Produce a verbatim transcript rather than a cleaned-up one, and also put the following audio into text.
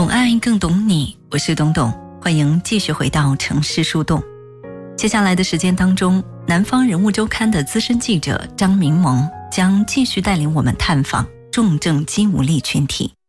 懂爱更懂你，我是董董，欢迎继续回到城市树洞。接下来的时间当中，南方人物周刊的资深记者张明萌将继续带领我们探访重症肌无力群体。